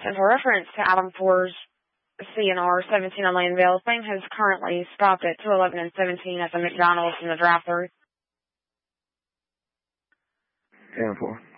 And for reference to Adam 4's CNR 17 on Landvale, plane has currently stopped at 211 and 17 at the McDonald's in the drive-thru. 10-4.